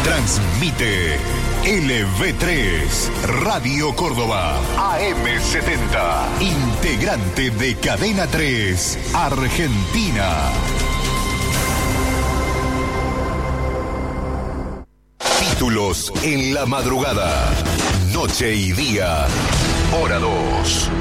Transmite LV3, Radio Córdoba, AM70, integrante de Cadena 3, Argentina. Títulos en la madrugada, noche y día, hora 2.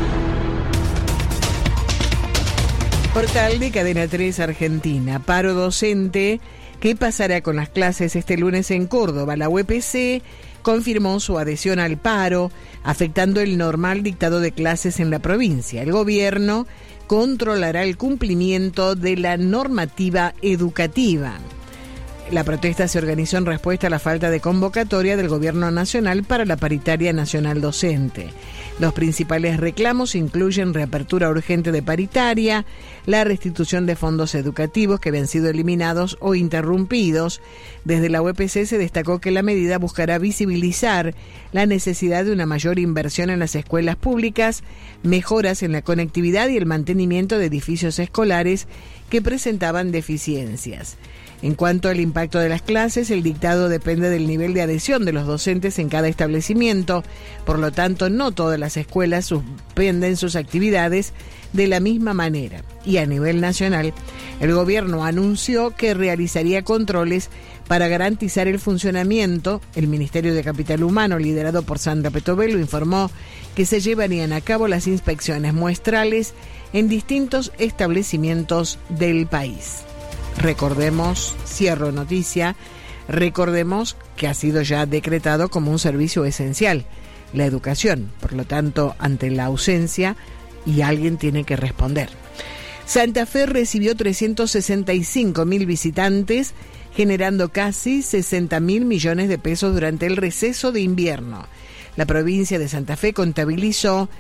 Portal de Cadena 3 Argentina. Paro docente. ¿Qué pasará con las clases este lunes en Córdoba? La UPC confirmó su adhesión al paro, afectando el normal dictado de clases en la provincia. El gobierno controlará el cumplimiento de la normativa educativa. La protesta se organizó en respuesta a la falta de convocatoria del Gobierno Nacional para la paritaria nacional docente. Los principales reclamos incluyen reapertura urgente de paritaria, la restitución de fondos educativos que habían sido eliminados o interrumpidos. Desde la UPC se destacó que la medida buscará visibilizar la necesidad de una mayor inversión en las escuelas públicas, mejoras en la conectividad y el mantenimiento de edificios escolares que presentaban deficiencias. En cuanto al impacto de las clases, el dictado depende del nivel de adhesión de los docentes en cada establecimiento. Por lo tanto, no todas las escuelas suspenden sus actividades de la misma manera. Y a nivel nacional, el gobierno anunció que realizaría controles para garantizar el funcionamiento. El Ministerio de Capital Humano, liderado por Sandra Petovelo, informó que se llevarían a cabo las inspecciones muestrales en distintos establecimientos del país. Recordemos, cierro noticia, recordemos que ha sido ya decretado como un servicio esencial la educación. Por lo tanto, ante la ausencia, y alguien tiene que responder. Santa Fe recibió 365.000 visitantes, generando casi 60.000 millones de pesos durante el receso de invierno. La provincia de Santa Fe contabilizó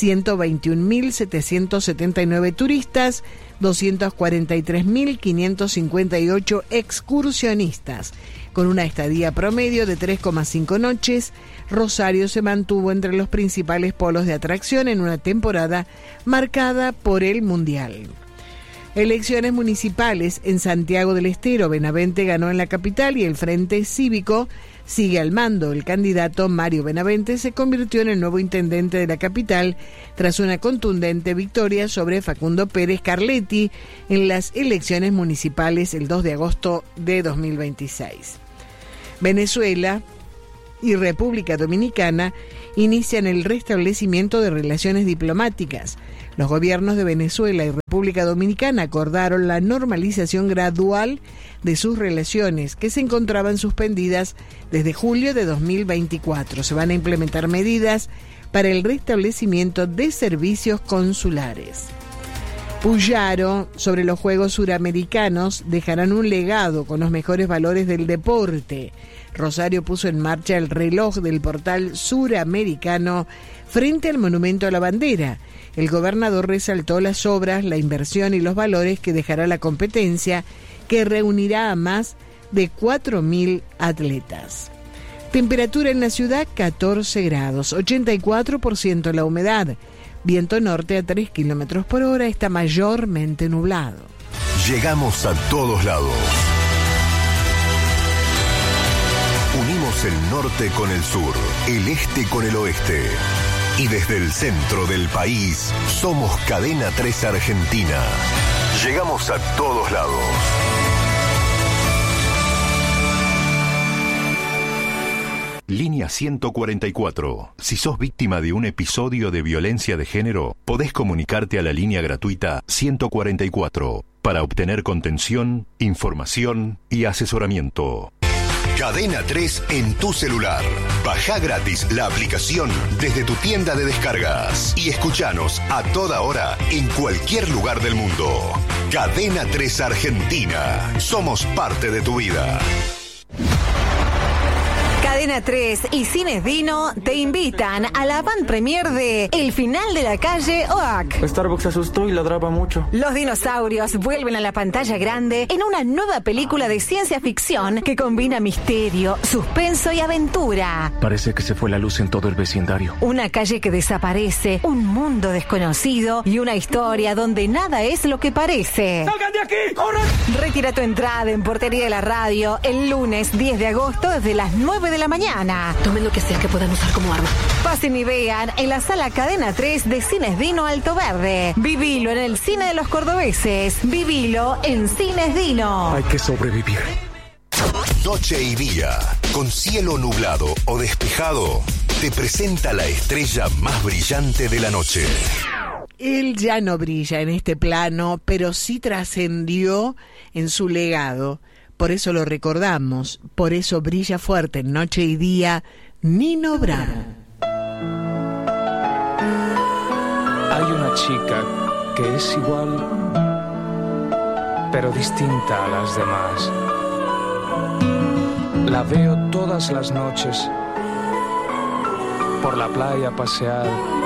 121.779 turistas, 243.558 excursionistas. Con una estadía promedio de 3,5 noches, Rosario se mantuvo entre los principales polos de atracción en una temporada marcada por el Mundial. Elecciones municipales en Santiago del Estero. Benavente ganó en la capital y el Frente Cívico sigue al mando. El candidato Mario Benavente se convirtió en el nuevo intendente de la capital tras una contundente victoria sobre Facundo Pérez Carletti en las elecciones municipales el 2 de agosto de 2026. Venezuela y República Dominicana inician el restablecimiento de relaciones diplomáticas. Los gobiernos de Venezuela y República Dominicana acordaron la normalización gradual de sus relaciones, que se encontraban suspendidas desde julio de 2024. Se van a implementar medidas para el restablecimiento de servicios consulares. Puyaro, sobre los Juegos Suramericanos, dejarán un legado con los mejores valores del deporte. Rosario puso en marcha el reloj del portal suramericano frente al Monumento a la Bandera. El gobernador resaltó las obras, la inversión y los valores que dejará la competencia, que reunirá a más de 4.000 atletas. Temperatura en la ciudad, 14 grados, 84% la humedad. Viento norte a 3 kilómetros por hora, está mayormente nublado. Llegamos a todos lados. Unimos el norte con el sur, el este con el oeste. Y desde el centro del país, somos Cadena 3 Argentina. Llegamos a todos lados. Línea 144. Si sos víctima de un episodio de violencia de género, podés comunicarte a la línea gratuita 144 para obtener contención, información y asesoramiento. Cadena 3 en tu celular. Bajá gratis la aplicación desde tu tienda de descargas y escuchanos a toda hora en cualquier lugar del mundo. Cadena 3 Argentina. Somos parte de tu vida. Cadena 3 y Cines Dino te invitan a la avant premier de El final de la calle Oak. Starbucks se asustó y ladraba mucho. Los dinosaurios vuelven a la pantalla grande en una nueva película de ciencia ficción que combina misterio, suspenso y aventura. Parece que se fue la luz en todo el vecindario. Una calle que desaparece, un mundo desconocido y una historia donde nada es lo que parece. ¡Salgan de aquí! ¡Corran! Retira tu entrada en Portería de la Radio el lunes 10 de agosto desde las 9 de la mañana. Tomen lo que sea que puedan usar como arma. Pasen y vean en la sala Cadena 3 de Cines Dino Alto Verde. Vivilo en el cine de los cordobeses. Vivilo en Cines Dino. Hay que sobrevivir. Noche y día, con cielo nublado o despejado, te presenta la estrella más brillante de la noche. Él ya no brilla en este plano, pero sí trascendió en su legado. Por eso lo recordamos, por eso brilla fuerte en Noche y Día Nino Bravo. Hay una chica que es igual, pero distinta a las demás. La veo todas las noches por la playa pasear